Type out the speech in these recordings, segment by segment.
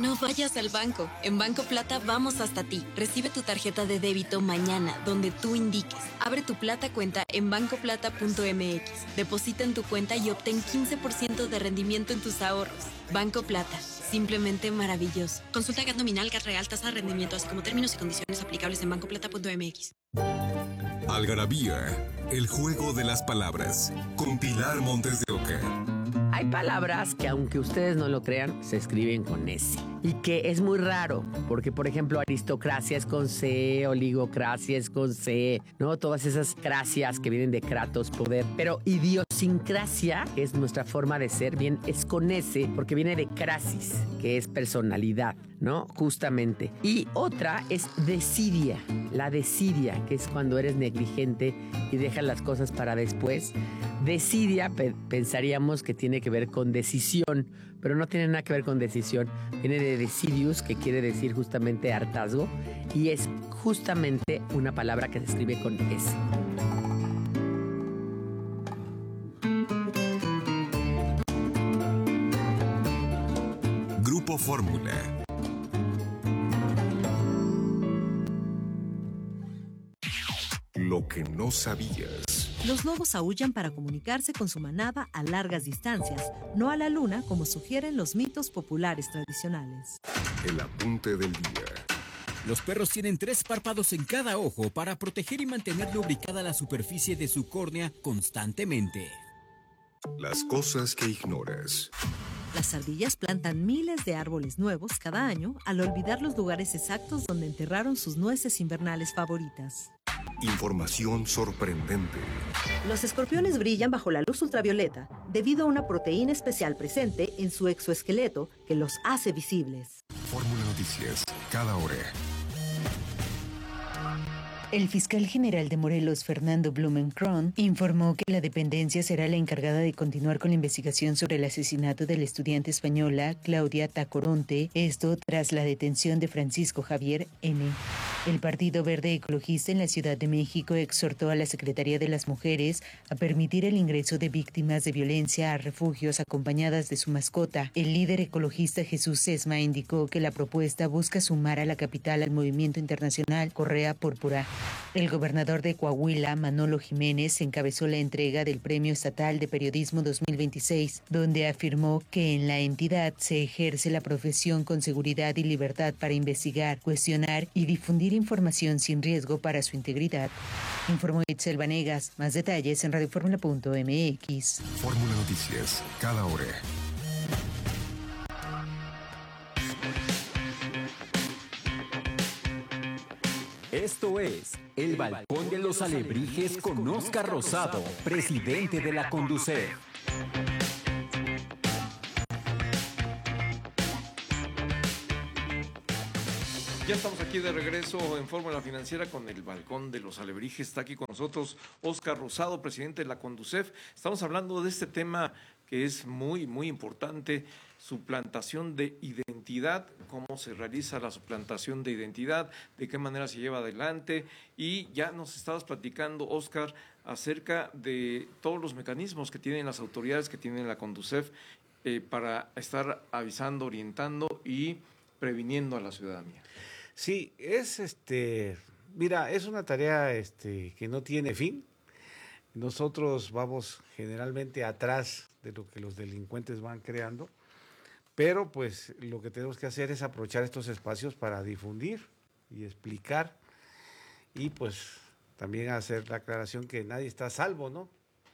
No vayas al banco. En Banco Plata vamos hasta ti. Recibe tu tarjeta de débito mañana, donde tú indiques. Abre tu Plata cuenta en bancoplata.mx. Deposita en tu cuenta y obtén 15% de rendimiento en tus ahorros. Banco Plata. Simplemente maravilloso. Consulta GAT nominal, GAT real, tasa de rendimiento, así como términos y condiciones aplicables en bancoplata.mx. Algarabía, el juego de las palabras, con Pilar Montes de Oca. Hay palabras que, aunque ustedes no lo crean, se escriben con S. Y que es muy raro, porque, por ejemplo, aristocracia es con C, oligocracia es con C, ¿no? Todas esas cracias que vienen de kratos, poder. Pero idiosincrasia, que es nuestra forma de ser, bien, es con S, porque viene de crasis, que es personalidad, ¿no? Justamente. Y otra es desidia, la desidia, que es cuando eres negligente y dejas las cosas para después. Desidia, pensaríamos que tiene que ver con decisión, pero no tiene nada que ver con decisión. Viene de decidius, que quiere decir justamente hartazgo, y es justamente una palabra que se escribe con S. Grupo Fórmula. Lo que no sabías. Los lobos aúllan para comunicarse con su manada a largas distancias, no a la luna como sugieren los mitos populares tradicionales. El apunte del día. Los perros tienen 3 párpados en cada ojo para proteger y mantener lubricada la superficie de su córnea constantemente. Las cosas que ignoras. Las ardillas plantan miles de árboles nuevos cada año al olvidar los lugares exactos donde enterraron sus nueces invernales favoritas. Información sorprendente. Los escorpiones brillan bajo la luz ultravioleta debido a una proteína especial presente en su exoesqueleto que los hace visibles. Fórmula Noticias, cada hora. El fiscal general de Morelos, Fernando Blumenkron, informó que la dependencia será la encargada de continuar con la investigación sobre el asesinato de la estudiante española Claudia Tacoronte, esto tras la detención de Francisco Javier N. El Partido Verde Ecologista en la Ciudad de México exhortó a la Secretaría de las Mujeres a permitir el ingreso de víctimas de violencia a refugios acompañadas de su mascota. El líder ecologista Jesús Sesma indicó que la propuesta busca sumar a la capital al movimiento internacional Correa Púrpura. El gobernador de Coahuila, Manolo Jiménez, encabezó la entrega del Premio Estatal de Periodismo 2026, donde afirmó que en la entidad se ejerce la profesión con seguridad y libertad para investigar, cuestionar y difundir información sin riesgo para su integridad. Informó Itzel Vanegas. Más detalles en radioformula.mx. Fórmula Noticias, cada hora. Esto es El Balcón de los Alebrijes con Óscar Rosado, presidente de la Conducef. Ya estamos aquí de regreso en Fórmula Financiera con el Balcón de los Alebrijes. Está aquí con nosotros Óscar Rosado, presidente de la Conducef. Estamos hablando de este tema que es muy, muy importante, suplantación de identidad, cómo se realiza la suplantación de identidad, de qué manera se lleva adelante. Y ya nos estabas platicando, Óscar, acerca de todos los mecanismos que tienen las autoridades, que tienen la Conducef, para estar avisando, orientando y previniendo a la ciudadanía. Sí, mira, es una tarea que no tiene fin. Nosotros vamos generalmente atrás de lo que los delincuentes van creando, pero pues lo que tenemos que hacer es aprovechar estos espacios para difundir y explicar y pues también hacer la aclaración que nadie está a salvo, ¿no?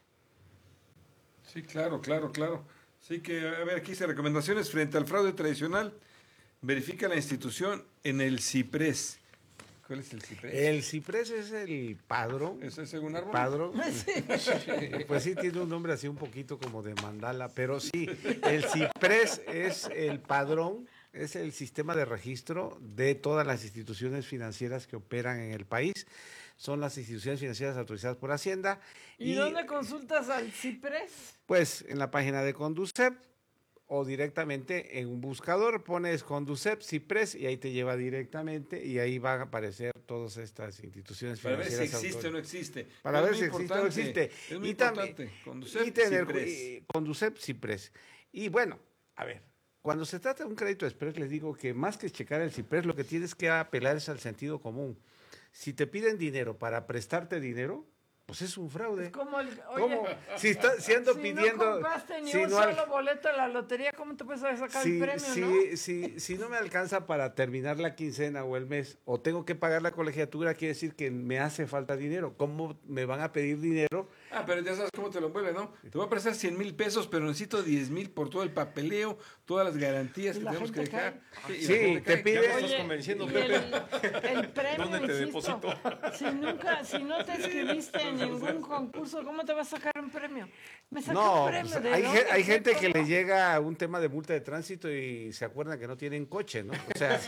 Sí, claro. Sí que, a ver, aquí dice recomendaciones frente al fraude tradicional. Verifica la institución en el CIPRES. ¿Cuál es el CIPRES? El CIPRES es el padrón. ¿Ese es un árbol? Padrón. Pues sí, tiene un nombre así un poquito como de mandala, pero sí, el CIPRES es el padrón, es el sistema de registro de todas las instituciones financieras que operan en el país. Son las instituciones financieras autorizadas por Hacienda. ¿Y dónde consultas al CIPRES? Pues en la página de Conducef, o directamente en un buscador pones Conducef, CIPRES y ahí te lleva directamente y ahí van a aparecer todas estas instituciones financieras. Para ver si existe o no existe. Para ver si existe o no existe. Es muy importante. Conducef, CIPRES. Y bueno, a ver, cuando se trata de un crédito express, les digo que más que checar el CIPRES, lo que tienes que apelar es al sentido común. Si te piden dinero para prestarte dinero, pues es un fraude. Es como ¿Cómo? Si ando pidiendo... no compraste ni si un no solo boleto de la lotería, ¿cómo te puedes sacar el premio, no? Si no me alcanza para terminar la quincena o el mes, o tengo que pagar la colegiatura, quiere decir que me hace falta dinero. ¿Cómo me van a pedir dinero? Pero ya sabes cómo te lo envuelve, ¿no? Te voy a prestar 100,000 pesos, pero necesito 10,000 por todo el papeleo, todas las garantías que tenemos que dejar. Sí, te piden... Ya me estás convenciendo, Pepe. El premio, ¿Dónde te insisto, si no te inscribiste en ningún concurso, ¿cómo te vas a sacar un premio? Me saqué un premio pues, de hay gente que le llega un tema de multa de tránsito y se acuerdan que no tienen coche, ¿no?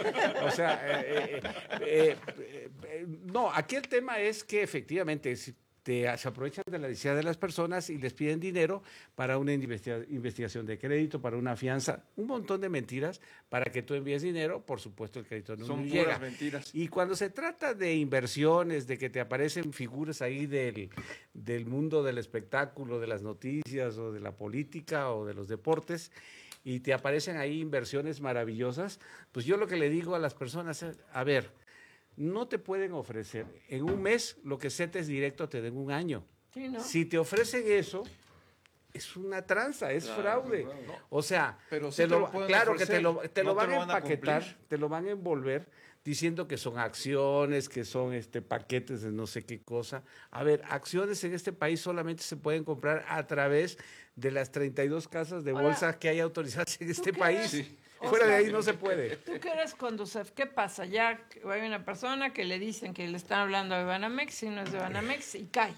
No, aquí el tema es que efectivamente se aprovechan de la necesidad de las personas y les piden dinero para una investigación de crédito, para una fianza, un montón de mentiras para que tú envíes dinero, por supuesto el crédito no Son llega. puras mentiras. Y cuando se trata de inversiones, de que te aparecen figuras ahí del mundo del espectáculo, de las noticias o de la política o de los deportes, y te aparecen ahí inversiones maravillosas, pues yo lo que le digo a las personas es, a ver, no te pueden ofrecer en un mes lo que setes directo te den un año. Sí, ¿no? Si te ofrecen eso, es una tranza, es fraude. No. O sea, Pero sí te lo pueden claro que ofrecer, te lo no van te a lo van a empaquetar, cumplir. te lo van a envolver diciendo que son acciones, que son paquetes de no sé qué cosa. A ver, acciones en este país solamente se pueden comprar a través de las 32 casas de Ahora, bolsa que hay autorizadas en este qué país. eres? Fuera de ahí no se puede. Tú que eres Conducef, ¿qué pasa? Ya hay una persona que le dicen que le están hablando de Banamex y no es de Banamex y cae.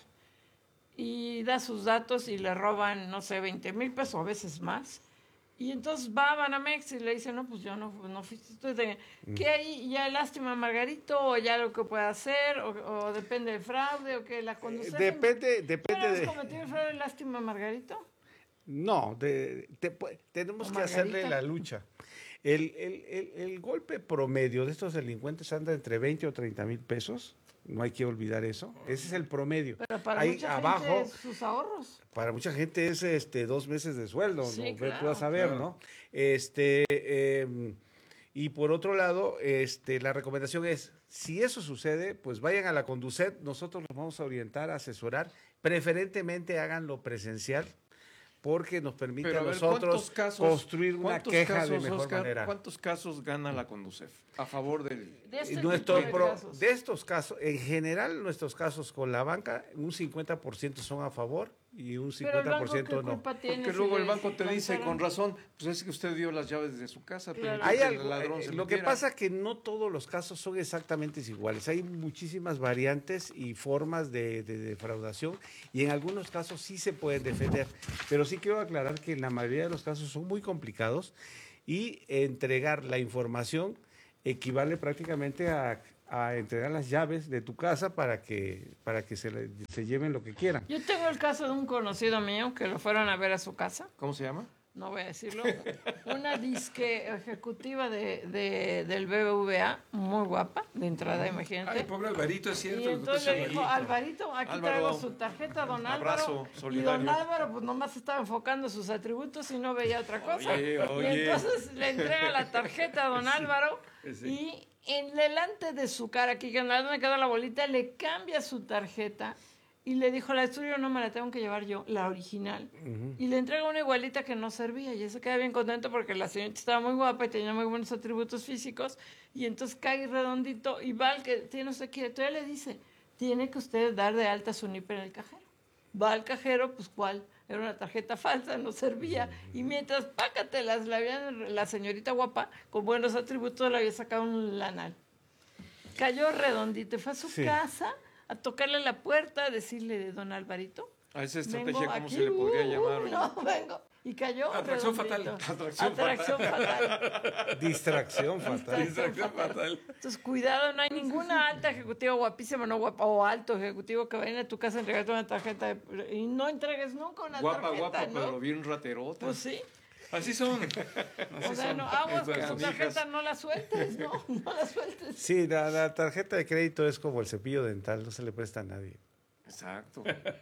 Y da sus datos y le roban, no sé, 20,000 pesos, a veces más. Y entonces va a Banamex y le dice, no, pues yo no fuiste. ¿Qué hay? ¿Ya lástima Margarito? ¿O ya lo que puede hacer? ¿O depende del fraude? ¿O que la Conducef? Depende ¿Has cometido el fraude lástima Margarito? No, tenemos que hacerle la lucha. El golpe promedio de estos delincuentes anda entre 20 o 30,000 pesos. No hay que olvidar eso. Ese es el promedio. Pero para ahí mucha abajo, gente es sus ahorros. Para mucha gente es 2 meses de sueldo, Sí, ¿no? claro, Tú vas a ver, claro. ¿no? Y por otro lado, la recomendación es, si eso sucede, pues vayan a la Conducet, nosotros los vamos a orientar, a asesorar, preferentemente háganlo presencial, porque nos permite Pero a ver, nosotros construir una ¿cuántos queja casos, de mejor Oscar, manera. ¿Cuántos casos gana la Conducef a favor del...? De este Nuestro tipo de casos. de estos casos, en general, nuestros casos con la banca, un 50% son a favor y un Pero el banco, 50% ¿qué no. culpa tiene Porque si luego le el banco te dice cancelan? con razón, pues es que usted dio las llaves de su casa, Claro. pero Hay que algo, el ladrón se lo que metiera. pasa que no todos los casos son exactamente iguales. Hay muchísimas variantes y formas de defraudación y en algunos casos sí se pueden defender. Pero sí quiero aclarar que en la mayoría de los casos son muy complicados y entregar la información equivale prácticamente a entregar las llaves de tu casa para que se lleven lo que quieran. Yo tengo el caso de un conocido mío que lo fueron a ver a su casa. ¿Cómo se llama? No voy a decirlo. Una disque ejecutiva del BBVA, muy guapa, de entrada, imagínate. Ay, pobre Alvarito, es cierto. Y lo que entonces pasa, le dijo, Alvarito, aquí Álvaro, traigo su tarjeta, don abrazo Álvaro. Y solidario. don Álvaro, pues nomás estaba enfocando sus atributos y no veía otra cosa. Oye. Y entonces le entrega la tarjeta a don Álvaro sí. y en delante de su cara, aquí que me quedó la bolita, le cambia su tarjeta y le dijo, la de tuyo no me la tengo que llevar yo, la original. Y le entrega una igualita que no servía y él se queda bien contento porque la señorita estaba muy guapa y tenía muy buenos atributos físicos y entonces cae redondito y va al que tiene usted que, todavía le dice, tiene que usted dar de alta su NIP en el cajero. Va al cajero, pues ¿cuál? Era una tarjeta falsa, no servía. Y mientras, pácatelas, la señorita guapa, con buenos atributos, le había sacado un lanal. Cayó redondito y fue a su casa a tocarle la puerta, a decirle, don Alvarito. A esa estrategia, vengo ¿cómo aquí, se le podría llamar? oye? No, vengo. Y cayó Atracción redondito. fatal. Atracción fatal. Distracción fatal. Distracción fatal. Entonces, cuidado, no hay ninguna alta ejecutiva guapísima, no guapa, o alto ejecutivo que vaya a tu casa a entregarte una tarjeta y no entregues nunca una tarjeta, Guapa, ¿no? pero bien raterota. Pues sí. Así son. O sea, no, aguas que tu Amigas. tarjeta no la sueltes, ¿no? No la sueltes. Sí, la tarjeta de crédito es como el cepillo dental, no se le presta a nadie. Exacto.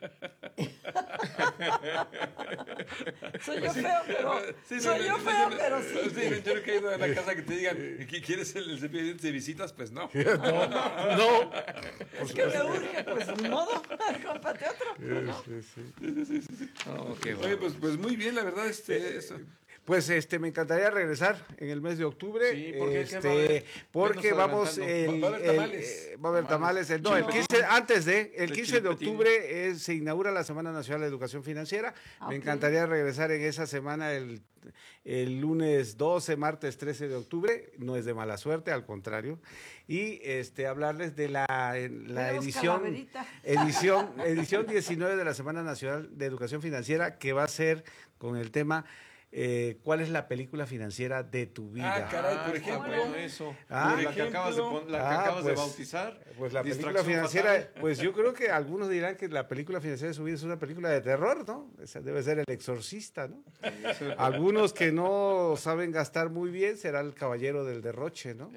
Soy yo feo, pero sí. Sí, yo nunca he ido a una casa que te digan, ¿quieres el cepillo de dientes de visitas? Pues no. No. Es que me urge, pues ni modo, cómprate otro. ¿No? Sí. Okay, Oye, pues muy bien, la verdad, eso. Pues me encantaría regresar en el mes de octubre. Sí, porque porque vamos Va a haber tamales. va a haber tamales. El 15 antes de el 15 de octubre se inaugura la Semana Nacional de Educación Financiera. Me encantaría regresar en esa semana el lunes 12, martes 13 de octubre. No es de mala suerte, al contrario. Y hablarles de la edición 19 de la Semana Nacional de Educación Financiera, que va a ser con el tema ¿cuál es la película financiera de tu vida? Caray, por ejemplo. Bueno, eso. Por la que acabas de bautizar. Pues la película financiera, fatal. Pues yo creo que algunos dirán que la película financiera de su vida es una película de terror, ¿no? Esa debe ser El Exorcista, ¿no? Algunos que no saben gastar muy bien será El Caballero del Derroche, ¿no?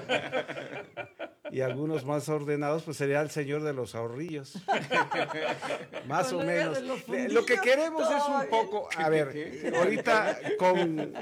Y algunos más ordenados, pues sería El Señor de los Ahorrillos. Más o menos. Lo que queremos es un poco, a ver, ahorita con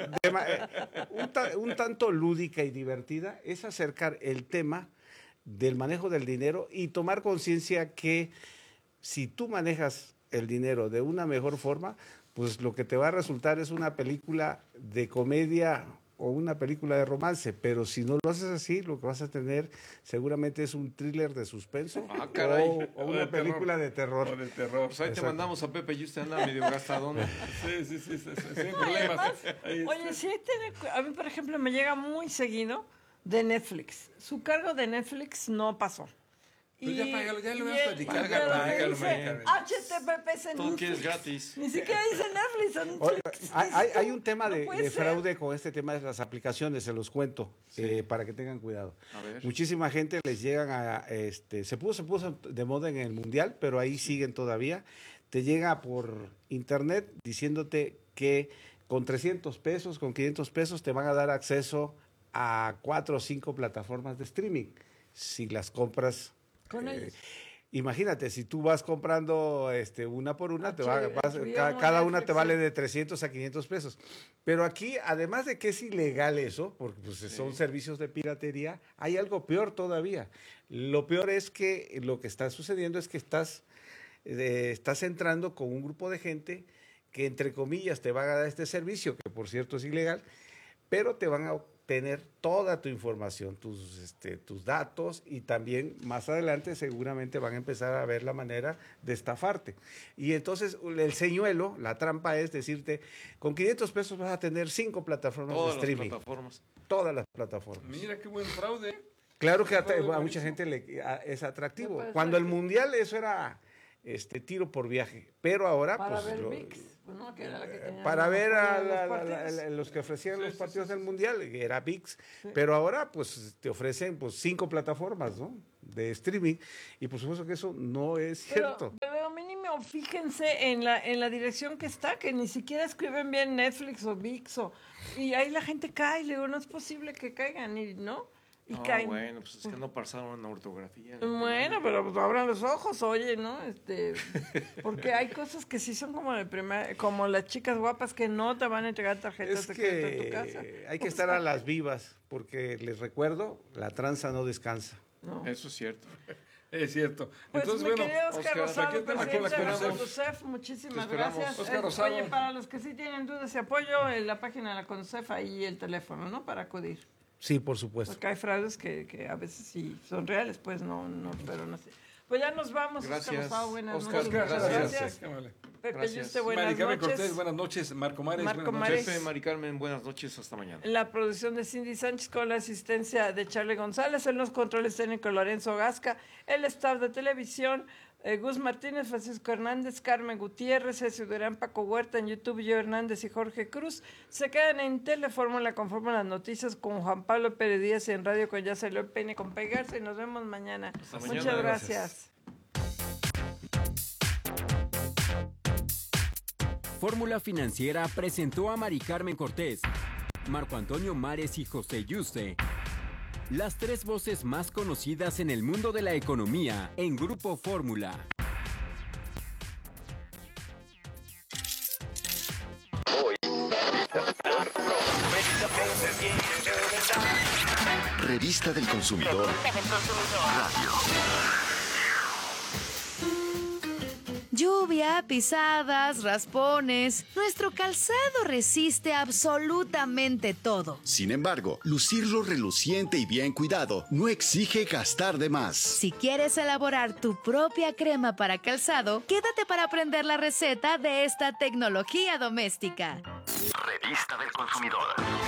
un tanto lúdica y divertida, es acercar el tema del manejo del dinero y tomar conciencia que si tú manejas el dinero de una mejor forma, pues lo que te va a resultar es una película de comedia o una película de romance, pero si no lo haces así, lo que vas a tener seguramente es un thriller de suspenso o una película de terror. Pues ahí te mandamos a Pepe y usted anda medio gastadón. Sí, sin problemas. Oye, sí, a mí, por ejemplo, me llega muy seguido de Netflix. Su cargo de Netflix no pasó. Pues ya págalo, ya lo voy a platicar. HTTPS. Todo quieres gratis. Ni siquiera dice Netflix. Oye, hay un tema de fraude con este tema de las aplicaciones, se los cuento, para que tengan cuidado. Muchísima gente les llegan se puso de moda en el Mundial, pero ahí siguen todavía. Te llega por internet diciéndote que con 300 pesos, con 500 pesos te van a dar acceso a 4 o 5 plataformas de streaming. Si las compras... imagínate, si tú vas comprando una por una, cada una te vale de 300 a 500 pesos. Pero aquí, además de que es ilegal eso, porque pues, son servicios de piratería, hay algo peor todavía. Lo peor es que lo que está sucediendo es que estás entrando con un grupo de gente que, entre comillas, te va a dar este servicio, que por cierto es ilegal, pero te van a tener toda tu información, tus datos, y también más adelante seguramente van a empezar a ver la manera de estafarte. Y entonces el señuelo, la trampa es decirte, con 500 pesos vas a tener 5 plataformas de streaming. Todas las plataformas. Mira qué buen fraude. Claro que a mucha gente es atractivo. Cuando el Mundial eso era tiro por viaje, pero ahora para ver ViX, ¿no? Que era la que tenía para ver a los que ofrecían los partidos del Mundial, que era ViX, pero ahora pues te ofrecen 5 plataformas, ¿no? De streaming, y por supuesto que eso no es cierto. Pero mínimo fíjense en la dirección que está, que ni siquiera escriben bien Netflix o ViX, y ahí la gente cae, le digo, no es posible que caigan, ¿no? Bueno, pues es que no pasaron una ortografía. Bueno, pero pues abran los ojos, oye, ¿no? Porque hay cosas que sí son como como las chicas guapas que no te van a entregar tarjetas de crédito en tu casa. Hay que estar a las vivas, porque les recuerdo, la tranza no descansa. No. Eso es cierto. Es cierto. Pues entonces, mi querido Oscar Rosado, presidente de la CONDUCEF, muchísimas gracias. Oscar Rosado. Oye, para los que sí tienen dudas y apoyo, en la página de la CONDUCEF, ahí el teléfono, ¿no? Para acudir. Sí, por supuesto. Porque hay fraudes que a veces sí son reales, pues no, pero no sé. Pues ya nos vamos, gracias. Oscar Rosado, buenas Oscar, noches. Gracias. Pepe Yuste, buenas Mari Carmen noches. Cortés, buenas noches. Marco Mares, buenas Mares. noches. Pepe, Mari Carmen, buenas noches, hasta mañana. La producción de Cindy Sánchez con la asistencia de Charlie González, en los controles técnicos Lorenzo Gasca, el staff de televisión, Gus Martínez, Francisco Hernández, Carmen Gutiérrez, Ceci Durán, Paco Huerta, en YouTube, Yo Hernández y Jorge Cruz. Se quedan en Telefórmula con Fórmula Noticias con Juan Pablo Pérez Díaz, y en Radio con Ya Salió el Peine con Pegarse, y nos vemos mañana. Muchas gracias. Fórmula Financiera presentó a Mari Carmen Cortés, Marco Antonio Mares y José Yuste, las 3 voces más conocidas en el mundo de la economía en Grupo Fórmula. Revista del Consumidor. Radio. Lluvia, pisadas, raspones. Nuestro calzado resiste absolutamente todo. Sin embargo, lucirlo reluciente y bien cuidado no exige gastar de más. Si quieres elaborar tu propia crema para calzado, quédate para aprender la receta de esta tecnología doméstica. Revista del Consumidor.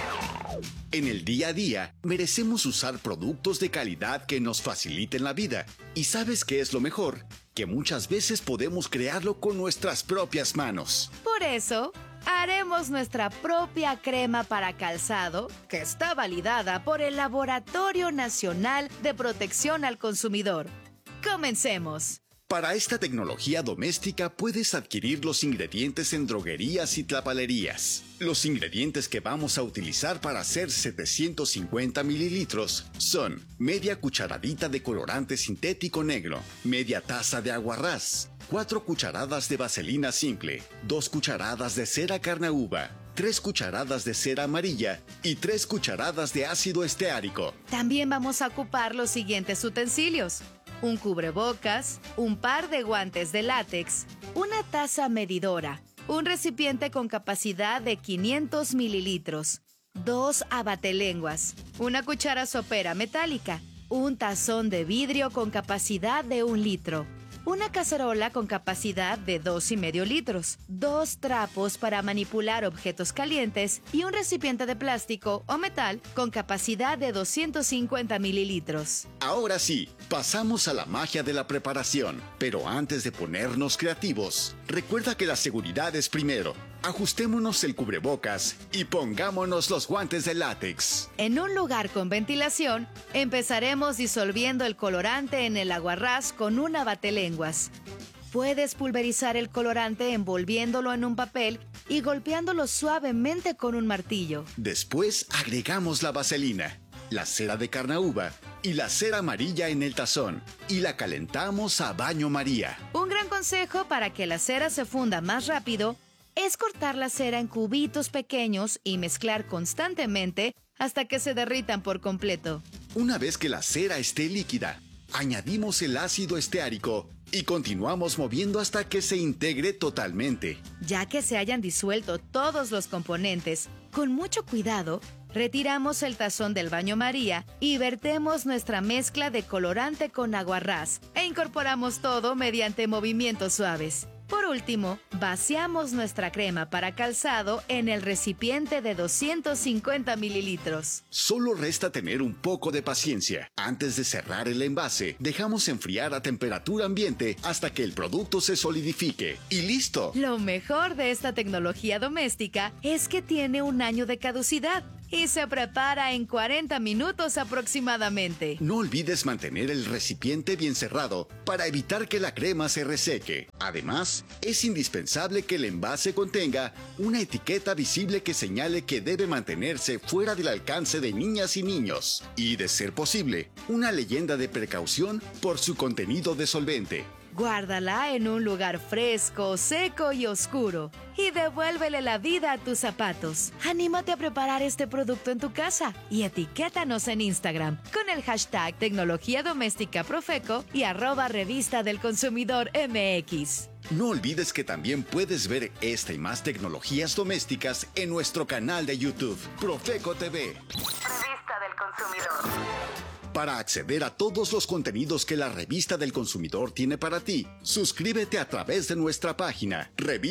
En el día a día, merecemos usar productos de calidad que nos faciliten la vida. ¿Y sabes qué es lo mejor? Que muchas veces podemos crearlo con nuestras propias manos. Por eso, haremos nuestra propia crema para calzado, que está validada por el Laboratorio Nacional de Protección al Consumidor. ¡Comencemos! Para esta tecnología doméstica puedes adquirir los ingredientes en droguerías y tlapalerías. Los ingredientes que vamos a utilizar para hacer 750 mililitros son media cucharadita de colorante sintético negro, media taza de aguarrás, 4 cucharadas de vaselina simple, 2 cucharadas de cera carnauba, 3 cucharadas de cera amarilla y 3 cucharadas de ácido esteárico. También vamos a ocupar los siguientes utensilios: un cubrebocas, un par de guantes de látex, una taza medidora, un recipiente con capacidad de 500 mililitros, 2 abatelenguas, una cuchara sopera metálica, un tazón de vidrio con capacidad de 1 litro, una cacerola con capacidad de 2,5 litros, 2 trapos para manipular objetos calientes y un recipiente de plástico o metal con capacidad de 250 mililitros. Ahora sí, pasamos a la magia de la preparación. Pero antes de ponernos creativos, recuerda que la seguridad es primero. Ajustémonos el cubrebocas y pongámonos los guantes de látex. En un lugar con ventilación, empezaremos disolviendo el colorante en el aguarrás con un abatelenguas. Puedes pulverizar el colorante envolviéndolo en un papel y golpeándolo suavemente con un martillo. Después agregamos la vaselina, la cera de carnauba y la cera amarilla en el tazón y la calentamos a baño María. Un gran consejo para que la cera se funda más rápido es cortar la cera en cubitos pequeños y mezclar constantemente hasta que se derritan por completo. Una vez que la cera esté líquida, añadimos el ácido esteárico y continuamos moviendo hasta que se integre totalmente. Ya que se hayan disuelto todos los componentes, con mucho cuidado, retiramos el tazón del baño María y vertemos nuestra mezcla de colorante con aguarrás e incorporamos todo mediante movimientos suaves. Por último, vaciamos nuestra crema para calzado en el recipiente de 250 mililitros. Solo resta tener un poco de paciencia. Antes de cerrar el envase, dejamos enfriar a temperatura ambiente hasta que el producto se solidifique. ¡Y listo! Lo mejor de esta tecnología doméstica es que tiene 1 año de caducidad y se prepara en 40 minutos aproximadamente. No olvides mantener el recipiente bien cerrado para evitar que la crema se reseque. Además, es indispensable que el envase contenga una etiqueta visible que señale que debe mantenerse fuera del alcance de niñas y niños. Y, de ser posible, una leyenda de precaución por su contenido de solvente. Guárdala en un lugar fresco, seco y oscuro y devuélvele la vida a tus zapatos. Anímate a preparar este producto en tu casa y etiquétanos en Instagram con el hashtag Tecnología Doméstica Profeco y @Revista del Consumidor MX. No olvides que también puedes ver esta y más tecnologías domésticas en nuestro canal de YouTube, Profeco TV. Revista del Consumidor. Para acceder a todos los contenidos que la Revista del Consumidor tiene para ti, suscríbete a través de nuestra página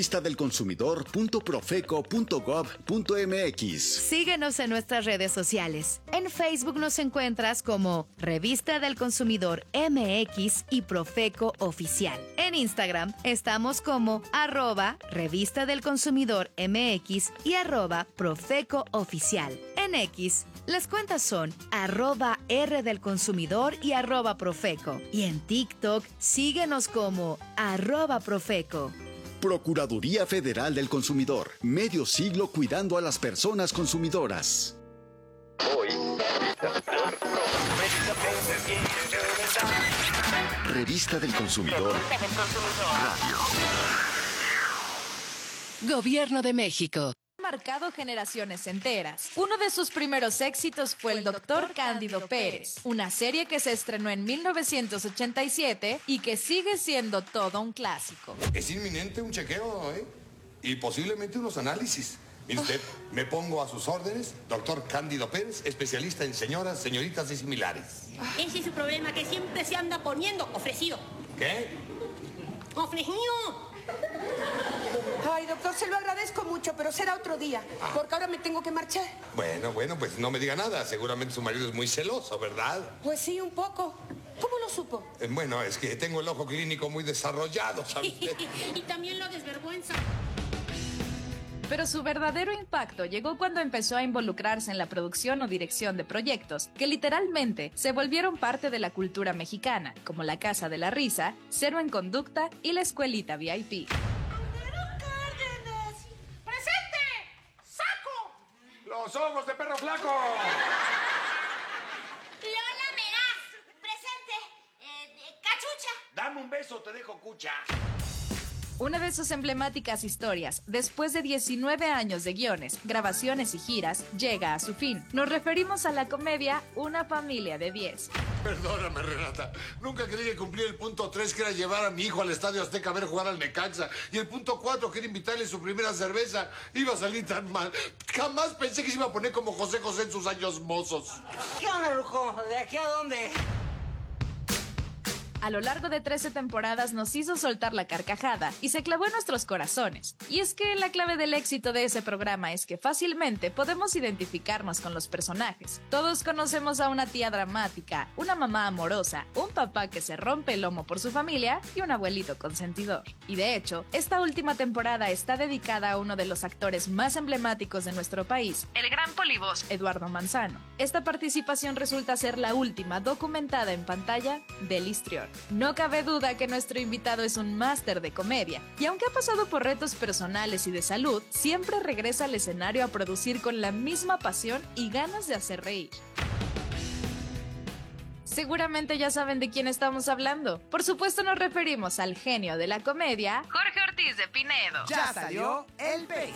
revistadelconsumidor.profeco.gov.mx. Síguenos en nuestras redes sociales. En Facebook nos encuentras como Revista del Consumidor MX y Profeco Oficial. En Instagram estamos como @Revista del Consumidor MX y @Profeco Oficial. En X, las cuentas son @R del Consumidor y @Profeco. Y en TikTok, síguenos como @Profeco. Procuraduría Federal del Consumidor. Medio siglo cuidando a las personas consumidoras. Hoy. Revista del Consumidor. Radio. Gobierno de México. marcado generaciones enteras. Uno de sus primeros éxitos fue El Doctor Cándido Pérez, una serie que se estrenó en 1987 y que sigue siendo todo un clásico. Es inminente un chequeo, y posiblemente unos análisis. Mire usted, me pongo a sus órdenes, doctor Cándido Pérez, especialista en señoras, señoritas y similares. Ese es su problema, que siempre se anda poniendo ofrecido. ¿Qué? ¡Ofrecido! Ay, doctor, se lo agradezco mucho, pero será otro día, porque ahora me tengo que marchar. Bueno, pues no me diga nada. Seguramente su marido es muy celoso, ¿verdad? Pues sí, un poco. ¿Cómo lo supo? Bueno, es que tengo el ojo clínico muy desarrollado, ¿sabe usted? Y también lo desvergüenza. Pero su verdadero impacto llegó cuando empezó a involucrarse en la producción o dirección de proyectos que literalmente se volvieron parte de la cultura mexicana, como La Casa de la Risa, Cero en Conducta y La Escuelita VIP. ¡Cárdenas! ¡Presente! ¡Saco! ¡Los ojos de perro flaco! ¡Lola Meraz! ¡Presente! ¡Cachucha! Dame un beso, te dejo cucha. Una de sus emblemáticas historias, después de 19 años de guiones, grabaciones y giras, llega a su fin. Nos referimos a la comedia Una familia de 10. Perdóname, Renata. Nunca creí cumplir el punto 3, que era llevar a mi hijo al Estadio Azteca a ver jugar al Necaxa. Y el punto 4, que era invitarle su primera cerveza. Iba a salir tan mal. Jamás pensé que se iba a poner como José José en sus años mozos. ¿Qué onda, Lujo? ¿De aquí a dónde? A lo largo de 13 temporadas nos hizo soltar la carcajada y se clavó en nuestros corazones. Y es que la clave del éxito de ese programa es que fácilmente podemos identificarnos con los personajes. Todos conocemos a una tía dramática, una mamá amorosa, un papá que se rompe el lomo por su familia y un abuelito consentidor. Y de hecho, esta última temporada está dedicada a uno de los actores más emblemáticos de nuestro país, el gran polivoz Eduardo Manzano. Esta participación resulta ser la última documentada en pantalla del histrión. No cabe duda que nuestro invitado es un máster de comedia, y aunque ha pasado por retos personales y de salud, siempre regresa al escenario a producir con la misma pasión y ganas de hacer reír. Seguramente ya saben de quién estamos hablando. Por supuesto nos referimos al genio de la comedia, Jorge Ortiz de Pinedo. Ya salió el peine.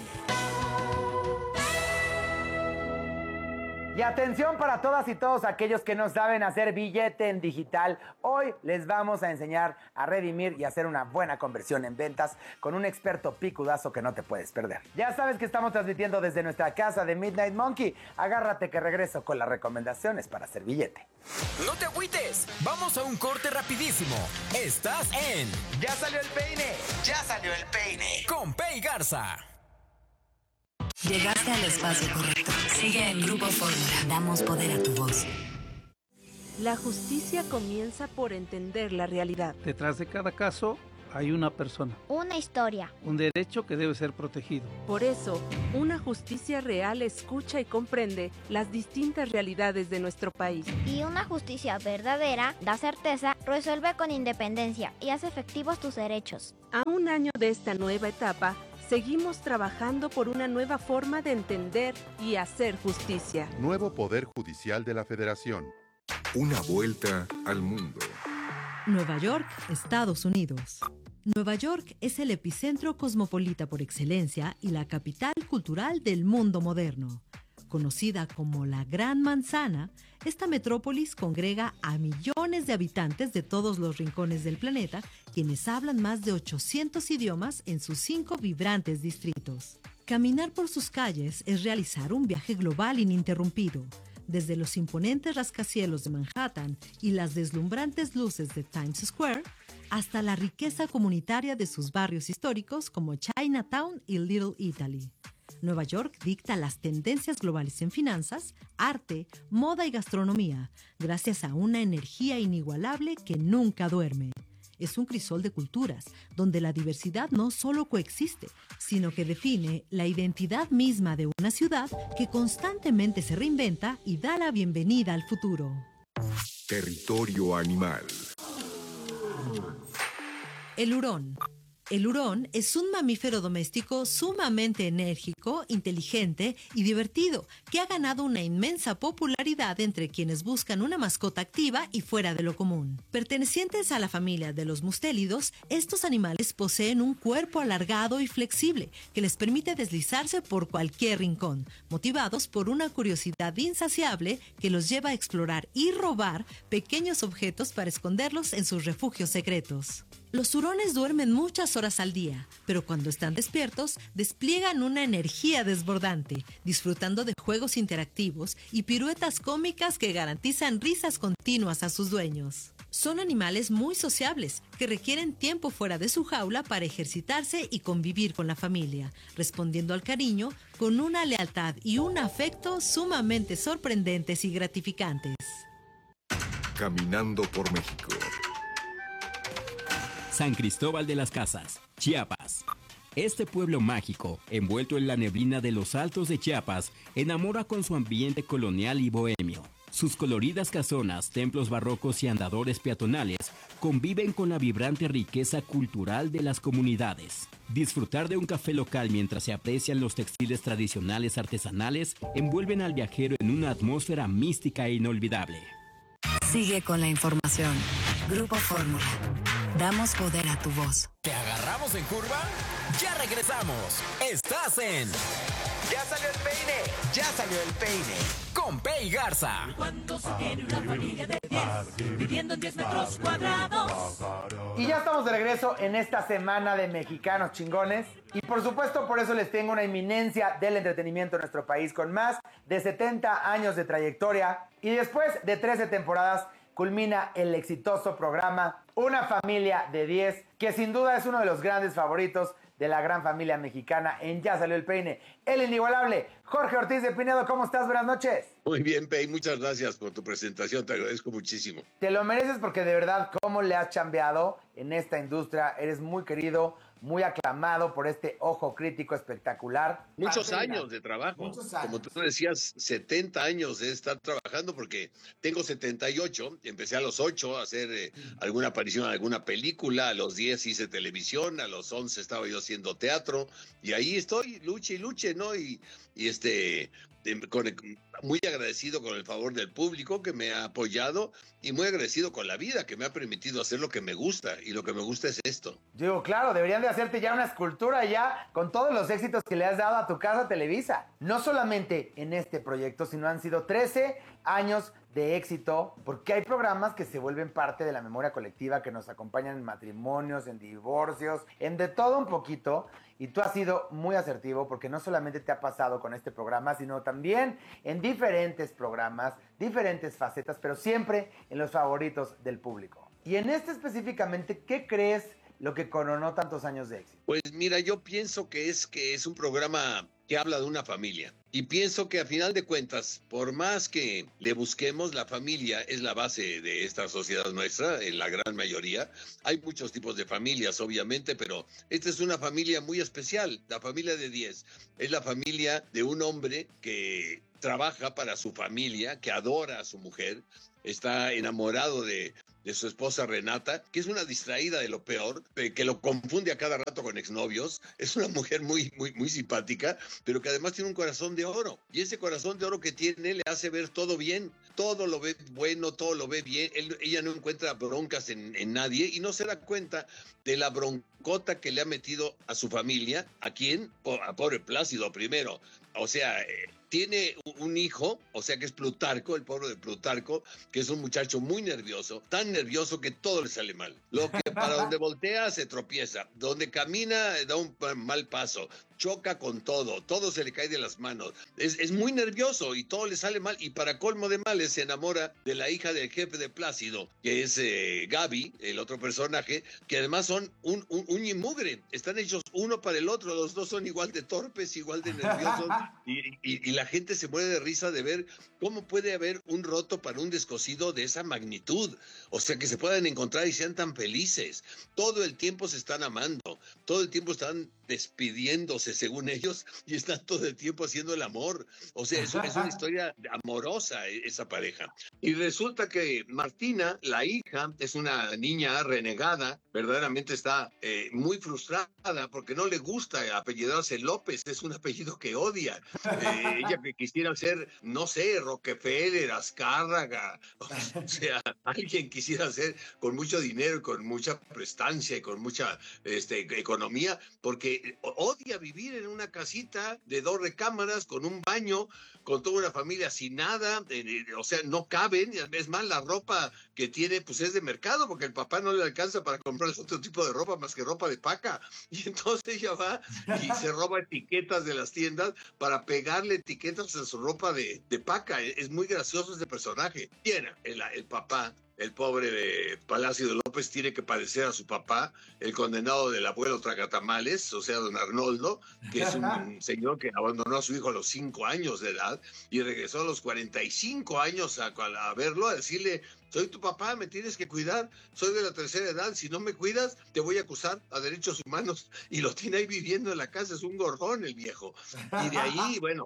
Y atención para todas y todos aquellos que no saben hacer billete en digital. Hoy les vamos a enseñar a redimir y hacer una buena conversión en ventas con un experto picudazo que no te puedes perder. Ya sabes que estamos transmitiendo desde nuestra casa de Midnight Monkey. Agárrate que regreso con las recomendaciones para hacer billete. No te agüites, vamos a un corte rapidísimo. Estás en Ya salió el peine. Ya salió el peine. Con Pei Garza. Llegaste al espacio correcto. Sigue en Grupo Fórmula. Damos poder a tu voz. La justicia comienza por entender la realidad. Detrás de cada caso hay una persona. Una historia. Un derecho que debe ser protegido. Por eso, una justicia real escucha y comprende las distintas realidades de nuestro país. Y una justicia verdadera da certeza, resuelve con independencia y hace efectivos tus derechos. A un año de esta nueva etapa, seguimos trabajando por una nueva forma de entender y hacer justicia. Nuevo Poder Judicial de la Federación. Una vuelta al mundo. Nueva York, Estados Unidos. Nueva York es el epicentro cosmopolita por excelencia y la capital cultural del mundo moderno. Conocida como la Gran Manzana, esta metrópolis congrega a millones de habitantes de todos los rincones del planeta, quienes hablan más de 800 idiomas en sus 5 vibrantes distritos. Caminar por sus calles es realizar un viaje global ininterrumpido. Desde los imponentes rascacielos de Manhattan y las deslumbrantes luces de Times Square, hasta la riqueza comunitaria de sus barrios históricos como Chinatown y Little Italy. Nueva York dicta las tendencias globales en finanzas, arte, moda y gastronomía, gracias a una energía inigualable que nunca duerme. Es un crisol de culturas, donde la diversidad no solo coexiste, sino que define la identidad misma de una ciudad que constantemente se reinventa y da la bienvenida al futuro. Territorio animal. El hurón. El hurón es un mamífero doméstico sumamente enérgico, inteligente y divertido, que ha ganado una inmensa popularidad entre quienes buscan una mascota activa y fuera de lo común. Pertenecientes a la familia de los mustélidos, estos animales poseen un cuerpo alargado y flexible que les permite deslizarse por cualquier rincón, motivados por una curiosidad insaciable que los lleva a explorar y robar pequeños objetos para esconderlos en sus refugios secretos. Los hurones duermen muchas horas al día, pero cuando están despiertos, despliegan una energía desbordante, disfrutando de juegos interactivos y piruetas cómicas que garantizan risas continuas a sus dueños. Son animales muy sociables, que requieren tiempo fuera de su jaula para ejercitarse y convivir con la familia, respondiendo al cariño con una lealtad y un afecto sumamente sorprendentes y gratificantes. Caminando por México. San Cristóbal de las Casas, Chiapas. Este pueblo mágico, envuelto en la neblina de los altos de Chiapas, enamora con su ambiente colonial y bohemio. Sus coloridas casonas, templos barrocos y andadores peatonales conviven con la vibrante riqueza cultural de las comunidades. Disfrutar de un café local mientras se aprecian los textiles tradicionales artesanales envuelven al viajero en una atmósfera mística e inolvidable. Sigue con la información. Grupo Fórmula. Damos poder a tu voz. ¿Te agarramos en curva? ¡Ya regresamos! Estás en... ¡Ya salió el peine! ¡Ya salió el peine! Con Pei Garza. Cuando se tiene una familia de 10, viviendo en 10 metros cuadrados. Y ya estamos de regreso en esta semana de Mexicanos Chingones. Y por supuesto, por eso les tengo una eminencia del entretenimiento en nuestro país con más de 70 años de trayectoria. Y después de 13 temporadas, culmina el exitoso programa Una Familia de 10, que sin duda es uno de los grandes favoritos de la gran familia mexicana en Ya Salió el Peine. El inigualable Jorge Ortiz de Pinedo, ¿cómo estás? Buenas noches. Muy bien, Pei, muchas gracias por tu presentación, te agradezco muchísimo. Te lo mereces porque de verdad, cómo le has chambeado en esta industria, eres muy querido, muy aclamado por este ojo crítico espectacular. Muchos años de trabajo. Como tú decías, 70 años de estar trabajando, porque tengo 78, empecé a los 8 a hacer alguna aparición en alguna película, a los 10 hice televisión, a los 11 estaba yo haciendo teatro, y ahí estoy, luche y luche, ¿no? Y muy agradecido con el favor del público que me ha apoyado y muy agradecido con la vida que me ha permitido hacer lo que me gusta, y lo que me gusta es esto. Digo, claro, deberían de hacerte ya una escultura ya con todos los éxitos que le has dado a tu casa Televisa. No solamente en este proyecto, sino han sido 13 años de éxito, porque hay programas que se vuelven parte de la memoria colectiva, que nos acompañan en matrimonios, en divorcios, en de todo un poquito. Y tú has sido muy asertivo, porque no solamente te ha pasado con este programa, sino también en diferentes programas, diferentes facetas, pero siempre en los favoritos del público. Y en este específicamente, ¿qué crees lo que coronó tantos años de éxito? Pues mira, yo pienso que es un programa que habla de una familia. Y pienso que a final de cuentas, por más que le busquemos, la familia es la base de esta sociedad nuestra, en la gran mayoría. Hay muchos tipos de familias, obviamente, pero esta es una familia muy especial. La familia de 10 es la familia de un hombre que trabaja para su familia, que adora a su mujer, está enamorado de su esposa Renata, que es una distraída de lo peor, que lo confunde a cada rato con exnovios. Es una mujer muy simpática, pero que además tiene un corazón de oro. Y ese corazón de oro que tiene le hace ver todo bien, todo lo ve bueno, todo lo ve bien. Ella no encuentra broncas en nadie y no se da cuenta de la broncota que le ha metido a su familia. ¿A quién? A pobre Plácido primero. O sea, tiene un hijo, o sea que es Plutarco, el pobre de Plutarco, que es un muchacho muy nervioso, tan nervioso que todo le sale mal. Lo que para donde voltea se tropieza, donde camina da un mal paso, choca con todo se le cae de las manos. Es muy nervioso y todo le sale mal, y para colmo de males se enamora de la hija del jefe de Plácido, que es Gaby, el otro personaje, que además son un y mugre, están hechos uno para el otro, los dos son igual de torpes, igual de nerviosos, y la gente se muere de risa de ver cómo puede haber un roto para un descosido de esa magnitud. O sea, que se puedan encontrar y sean tan felices. Todo el tiempo se están amando, todo el tiempo están despidiéndose según ellos y están todo el tiempo haciendo el amor. O sea, es una historia amorosa esa pareja. Y resulta que Martina, la hija, es una niña renegada, verdaderamente está muy frustrada porque no le gusta apellidarse López, es un apellido que odia. Ella que quisiera ser, no sé, Rockefeller, Azcárraga, o sea, alguien quisiera ser con mucho dinero, con mucha prestancia y con mucha economía, porque odia vivir en una casita de 2 recámaras con un baño, con toda una familia sin nada, o sea, no caben, es más, la ropa que tiene pues es de mercado, porque el papá no le alcanza para comprar otro tipo de ropa más que ropa de paca, y entonces ella va y se roba etiquetas de las tiendas para pegarle etiquetas a su ropa de paca. Es muy gracioso ese personaje. Bien, el papá, el pobre de Palacio de López, tiene que padecer a su papá, el condenado del abuelo Tragatamales, o sea, don Arnoldo, que es un señor que abandonó a su hijo a los 5 años de edad y regresó a los 45 años a verlo, a decirle: soy tu papá, me tienes que cuidar, soy de la 3ª edad, si no me cuidas te voy a acusar a derechos humanos. Y lo tiene ahí viviendo en la casa, es un gordón el viejo. Y de ahí, bueno,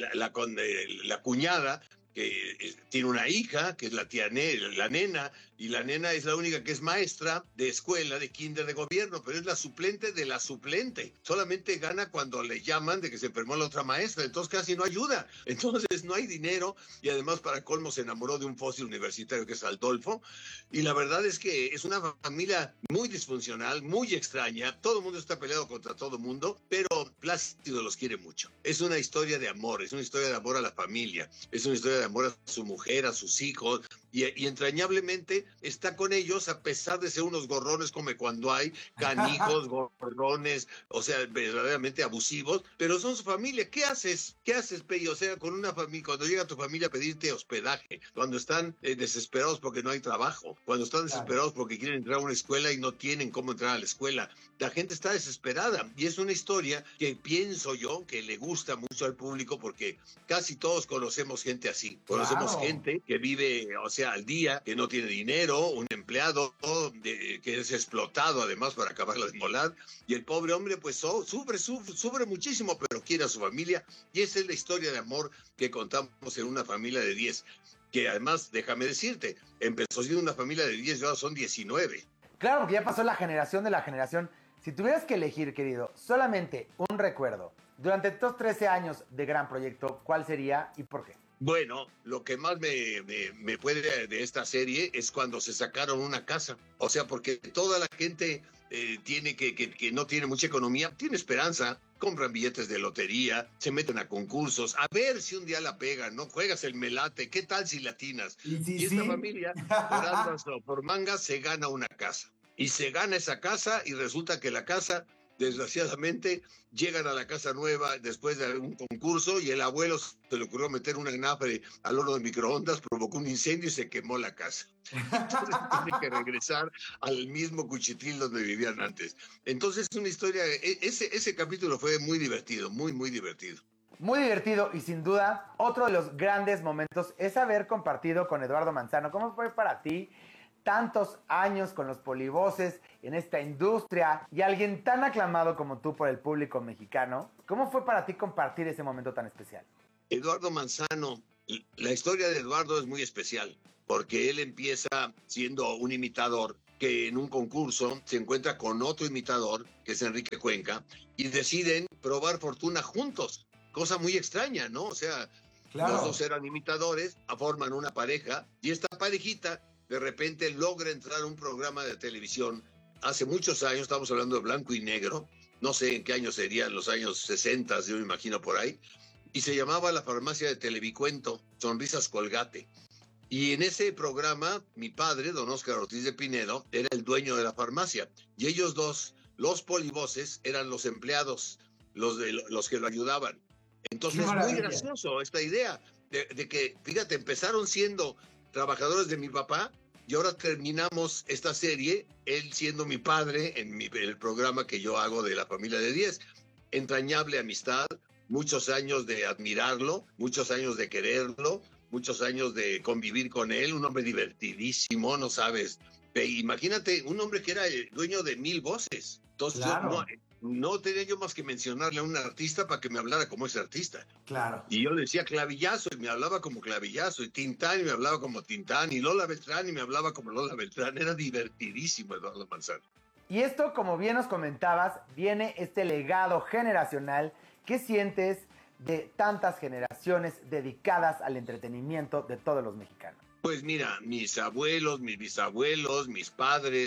la cuñada, que tiene una hija, que es la nena, y la nena es la única que es maestra de escuela, de kinder de gobierno, pero es la suplente de la suplente. Solamente gana cuando le llaman de que se enfermó la otra maestra, entonces casi no ayuda. Entonces no hay dinero, y además para colmo se enamoró de un fósil universitario que es Adolfo, y la verdad es que es una familia muy disfuncional, muy extraña, todo el mundo está peleado contra todo el mundo, pero Plácido los quiere mucho. Es una historia de amor, es una historia de amor a la familia, es una historia de amor a su mujer, a sus hijos, y entrañablemente está con ellos a pesar de ser unos gorrones como cuando hay canijos, gorrones, o sea, verdaderamente abusivos, pero son su familia. ¿Qué haces, Pello? O sea, con una familia, cuando llega tu familia a pedirte hospedaje, cuando están desesperados porque no hay trabajo, cuando están desesperados porque quieren entrar a una escuela y no tienen cómo entrar a la escuela, la gente está desesperada, y es una historia que pienso yo que le gusta mucho al público, porque casi todos conocemos gente así, conocemos gente que vive, o sea, al día, que no tiene dinero, un empleado que es explotado además para acabarla de molar, y el pobre hombre pues sufre muchísimo, pero quiere a su familia, y esa es la historia de amor que contamos en Una familia de 10, que además, déjame decirte, empezó siendo una familia de 10 y ahora son 19. Claro, porque ya pasó la generación de la generación. Si tuvieras que elegir, querido, solamente un recuerdo durante estos 13 años de gran proyecto, ¿cuál sería y por qué? Bueno, lo que más me puede de esta serie es cuando se sacaron una casa. O sea, porque toda la gente que no tiene mucha economía, tiene esperanza, compran billetes de lotería, se meten a concursos, a ver si un día la pegan, ¿no? Juegas el melate, ¿qué tal si latinas? Y esta familia, por andas o por mangas, se gana una casa. Y se gana esa casa y resulta que la casa, desgraciadamente, llegan a la casa nueva después de un concurso y el abuelo se le ocurrió meter un anafre al horno de microondas, provocó un incendio y se quemó la casa. Entonces tiene que regresar al mismo Cuchitril donde vivían antes. Entonces es una historia, ese capítulo fue muy divertido, muy, muy divertido. Muy divertido, y sin duda, otro de los grandes momentos es haber compartido con Eduardo Manzano. ¿Cómo fue para ti tantos años con los polivoces en esta industria y alguien tan aclamado como tú por el público mexicano? ¿Cómo fue para ti compartir ese momento tan especial? Eduardo Manzano, la historia de Eduardo es muy especial, porque él empieza siendo un imitador que en un concurso se encuentra con otro imitador, que es Enrique Cuenca, y deciden probar fortuna juntos, cosa muy extraña, ¿no? O sea, los dos eran imitadores, forman una pareja, y esta parejita de repente logra entrar a un programa de televisión hace muchos años, estamos hablando de blanco y negro, no sé en qué años serían, los años 60, yo me imagino por ahí, y se llamaba La Farmacia de Televicuento, Sonrisas Colgate. Y en ese programa, mi padre, don Óscar Ortiz de Pinedo, era el dueño de la farmacia, y ellos dos, los polivoces, eran los empleados, los que lo ayudaban. Entonces es muy gracioso esta idea de que, fíjate, empezaron siendo trabajadores de mi papá, y ahora terminamos esta serie, él siendo mi padre en el programa que yo hago de La Familia de 10. Entrañable amistad, muchos años de admirarlo, muchos años de quererlo, muchos años de convivir con él, un hombre divertidísimo, no sabes. Imagínate, un hombre que era el dueño de 1000 voces. Entonces, no tenía yo más que mencionarle a un artista para que me hablara como ese artista. Claro. Y yo le decía Clavillazo y me hablaba como Clavillazo, y Tintán y me hablaba como Tintán, y Lola Beltrán y me hablaba como Lola Beltrán. Era divertidísimo Eduardo Manzano. Y esto, como bien nos comentabas, viene este legado generacional. ¿Qué sientes de tantas generaciones dedicadas al entretenimiento de todos los mexicanos? Pues mira, mis abuelos, mis bisabuelos, mis padres,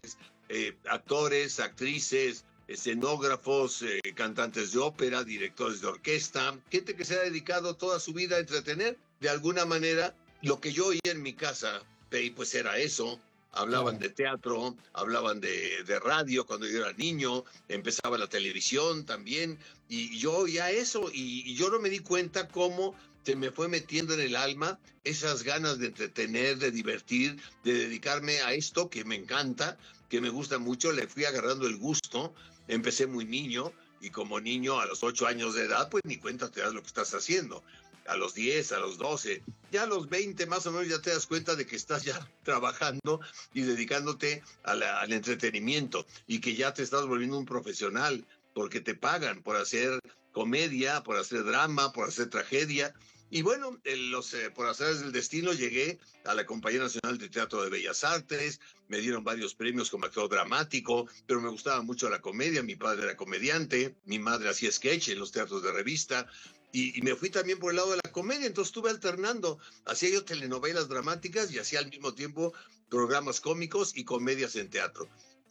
actores, actrices, escenógrafos, cantantes de ópera, directores de orquesta, gente que se ha dedicado toda su vida a entretener. De alguna manera, lo que yo oía en mi casa, pues era eso. Hablaban de teatro, hablaban de radio cuando yo era niño, empezaba la televisión también, y yo oía eso, y yo no me di cuenta cómo se me fue metiendo en el alma esas ganas de entretener, de divertir, de dedicarme a esto que me encanta, que me gusta mucho. Le fui agarrando el gusto. Empecé muy niño, y como niño a los 8 años de edad, pues ni cuenta te das lo que estás haciendo. A los 10, a los 12, ya a los 20 más o menos ya te das cuenta de que estás ya trabajando y dedicándote al entretenimiento, y que ya te estás volviendo un profesional, porque te pagan por hacer comedia, por hacer drama, por hacer tragedia. Y bueno, por azares del destino llegué a la Compañía Nacional de Teatro de Bellas Artes, me dieron varios premios como actor dramático, pero me gustaba mucho la comedia. Mi padre era comediante, mi madre hacía sketch en los teatros de revista, y me fui también por el lado de la comedia. Entonces estuve alternando, hacía yo telenovelas dramáticas y hacía al mismo tiempo programas cómicos y comedias en teatro.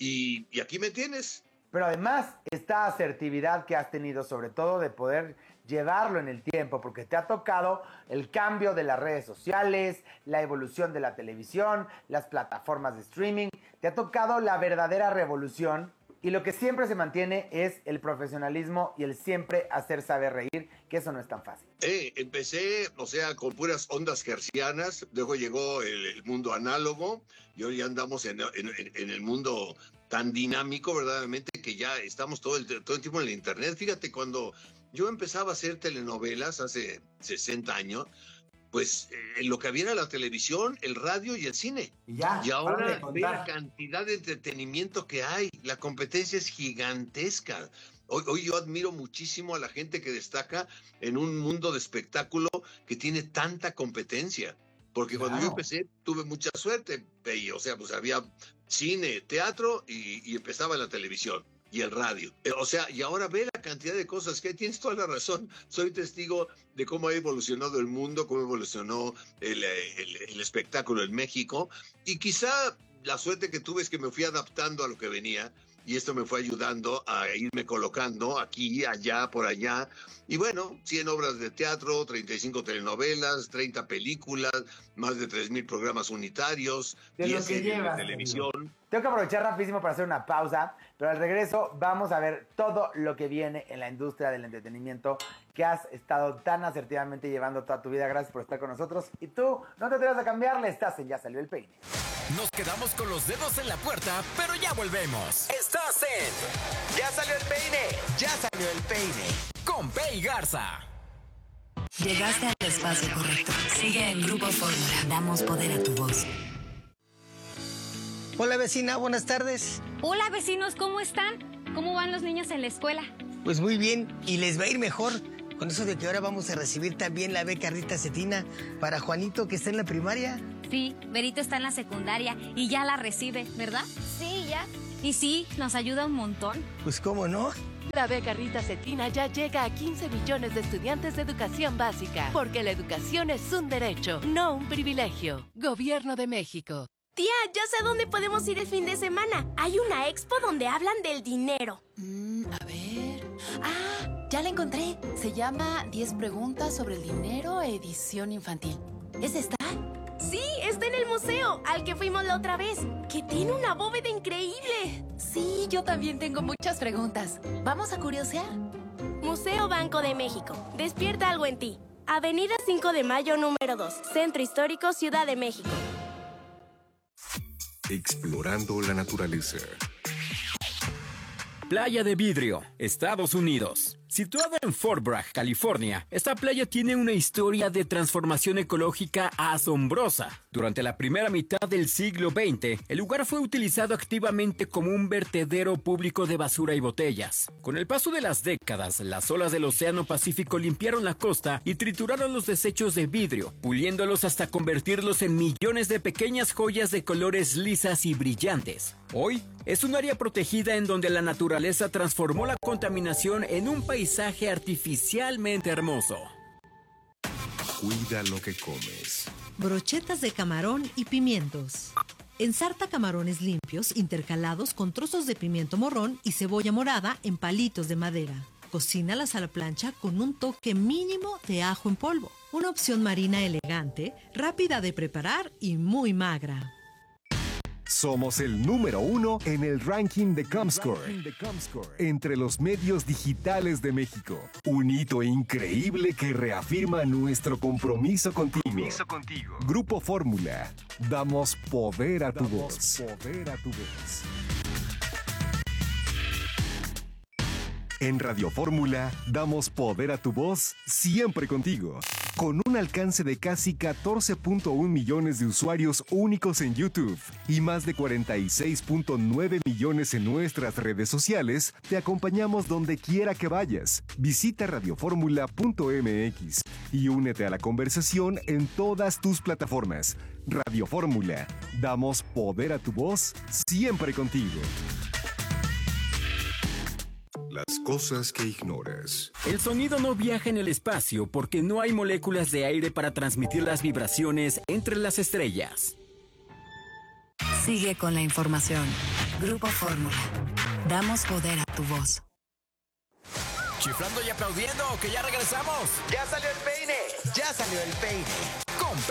Y aquí me tienes. Pero además, esta asertividad que has tenido, sobre todo de poder llevarlo en el tiempo, porque te ha tocado el cambio de las redes sociales, la evolución de la televisión, las plataformas de streaming, te ha tocado la verdadera revolución, y lo que siempre se mantiene es el profesionalismo y el siempre hacer saber reír, que eso no es tan fácil. Empecé, con puras ondas hercianas, luego llegó el mundo análogo, y hoy ya andamos en el mundo tan dinámico, verdaderamente, que ya estamos todo el tiempo en el internet. Fíjate, cuando yo empezaba a hacer telenovelas hace 60 años, pues lo que había era la televisión, el radio y el cine. Y ahora ve la cantidad de entretenimiento que hay. La competencia es gigantesca. Hoy yo admiro muchísimo a la gente que destaca en un mundo de espectáculo que tiene tanta competencia. Porque cuando yo empecé tuve mucha suerte, Pei. Pues había cine, teatro y empezaba la televisión y el radio. Y ahora ve la cantidad de cosas que hay. Tienes toda la razón. Soy testigo de cómo ha evolucionado el mundo, cómo evolucionó el espectáculo en México. Y quizá la suerte que tuve es que me fui adaptando a lo que venía. Y esto me fue ayudando a irme colocando aquí, allá, por allá. Y bueno, 100 obras de teatro, 35 telenovelas, 30 películas, más de 3,000 programas unitarios, 10 series de televisión. Tengo que aprovechar rapidísimo para hacer una pausa, pero al regreso vamos a ver todo lo que viene en la industria del entretenimiento que has estado tan asertivamente llevando toda tu vida. Gracias por estar con nosotros. Y tú, no te atrevas a cambiarle, estás en Ya Salió el Peine. Nos quedamos con los dedos en la puerta, pero ya volvemos. Estás en Ya Salió el Peine. Ya Salió el Peine. Con Pei Garza. Llegaste al espacio correcto. Sigue en Grupo Fórmula. Damos poder a tu voz. Hola vecina, buenas tardes. Hola vecinos, ¿cómo están? ¿Cómo van los niños en la escuela? Pues muy bien, y les va a ir mejor con eso de que ahora vamos a recibir también la beca Rita Cetina para Juanito, que está en la primaria. Sí, Berito está en la secundaria y ya la recibe, ¿verdad? Sí, ya. Y sí, nos ayuda un montón. Pues cómo no. La beca Rita Cetina ya llega a 15 millones de estudiantes de educación básica, porque la educación es un derecho, no un privilegio. Gobierno de México. Tía, ya sé dónde podemos ir el fin de semana. Hay una expo donde hablan del dinero. A ver... ¡Ah! Ya la encontré. Se llama 10 preguntas sobre el dinero, edición infantil. ¿Es esta? Sí, está en el museo, al que fuimos la otra vez, que tiene una bóveda increíble. Sí, yo también tengo muchas preguntas. ¿Vamos a curiosear? Museo Banco de México. Despierta algo en ti. Avenida 5 de Mayo, número 2. Centro Histórico, Ciudad de México. Explorando la naturaleza. Playa de Vidrio, Estados Unidos. Situada en Fort Bragg, California, esta playa tiene una historia de transformación ecológica asombrosa. Durante la primera mitad del siglo XX, el lugar fue utilizado activamente como un vertedero público de basura y botellas. Con el paso de las décadas, las olas del Océano Pacífico limpiaron la costa y trituraron los desechos de vidrio, puliéndolos hasta convertirlos en millones de pequeñas joyas de colores lisas y brillantes. Hoy, es un área protegida en donde la naturaleza transformó la contaminación en un paisaje artificialmente hermoso. Cuida lo que comes. Brochetas de camarón y pimientos. Ensarta camarones limpios intercalados con trozos de pimiento morrón y cebolla morada en palitos de madera. Cocínalas a la plancha con un toque mínimo de ajo en polvo. Una opción marina elegante, rápida de preparar y muy magra. Somos el número 1 en el ranking de Comscore entre los medios digitales de México. Un hito increíble que reafirma nuestro compromiso contigo. Grupo Fórmula. Damos poder a tu voz. En Radio Fórmula, damos poder a tu voz siempre contigo. Con un alcance de casi 14.1 millones de usuarios únicos en YouTube y más de 46.9 millones en nuestras redes sociales, te acompañamos donde quiera que vayas. Visita radioformula.mx y únete a la conversación en todas tus plataformas. Radio Fórmula, damos poder a tu voz siempre contigo. Las cosas que ignoras. El sonido no viaja en el espacio porque no hay moléculas de aire para transmitir las vibraciones entre las estrellas. Sigue con la información. Grupo Fórmula. Damos poder a tu voz. ¿Chiflando y aplaudiendo que ya regresamos? ¡Ya salió el peine! ¡Ya salió el peine! Con